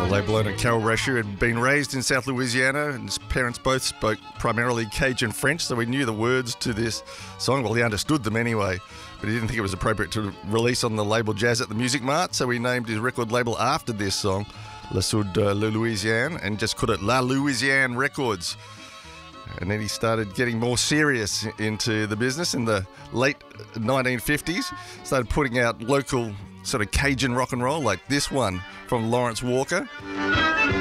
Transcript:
Label owner Carol Rashu had been raised in South Louisiana, and his parents both spoke primarily Cajun French, so he knew the words to this song. Well, he understood them anyway, but he didn't think it was appropriate to release on the label Jazz at the Music Mart, so he named his record label after this song, Le Sud de la Louisiane, and just called it La Louisiane Records. And then he started getting more serious into the business in the late 1950s, started putting out local sort of Cajun rock and roll like this one from Lawrence Walker.